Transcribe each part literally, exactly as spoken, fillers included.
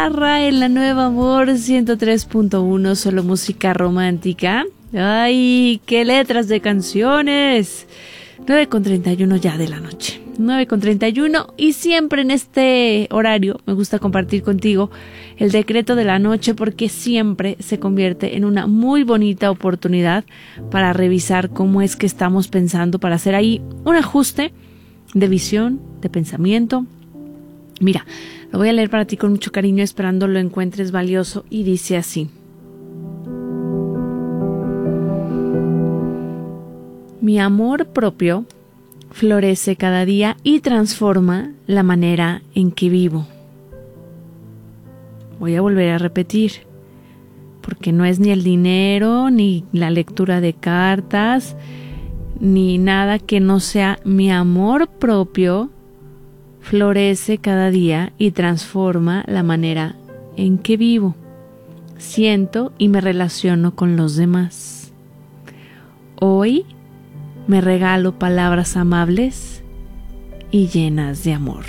En la Nueva Amor ciento tres punto uno, solo música romántica. ¡Ay, qué letras de canciones! nueve con treinta y uno ya de la noche. nueve con treinta y uno y siempre en este horario me gusta compartir contigo el decreto de la noche porque siempre se convierte en una muy bonita oportunidad para revisar cómo es que estamos pensando, para hacer ahí un ajuste de visión, de pensamiento. Mira, lo voy a leer para ti con mucho cariño, esperando lo encuentres valioso, y dice así: mi amor propio florece cada día y transforma la manera en que vivo. Voy a volver a repetir, porque no es ni el dinero, ni la lectura de cartas, ni nada que no sea mi amor propio florece cada día y transforma la manera en que vivo, siento y me relaciono con los demás. Hoy me regalo palabras amables y llenas de amor.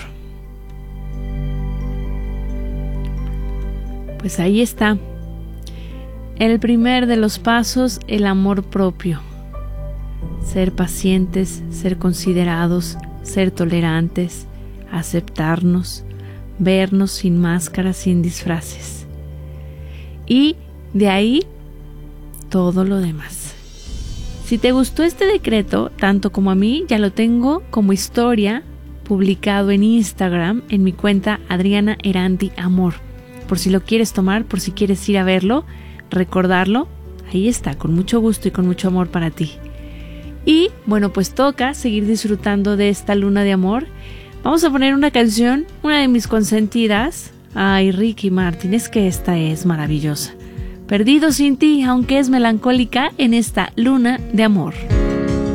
Pues ahí está. El primer de los pasos, el amor propio. Ser pacientes, ser considerados, ser tolerantes, aceptarnos, vernos sin máscaras, sin disfraces. Y de ahí todo lo demás. Si te gustó este decreto, tanto como a mí, ya lo tengo como historia publicado en Instagram, en mi cuenta Adriana Erandi Amor. Por si lo quieres tomar, por si quieres ir a verlo, recordarlo, ahí está, con mucho gusto y con mucho amor para ti. Y bueno, pues toca seguir disfrutando de esta luna de amor. Vamos a poner una canción, una de mis consentidas. Ay, Ricky Martin, es que esta es maravillosa. Perdido sin ti, aunque es melancólica, en esta luna de amor.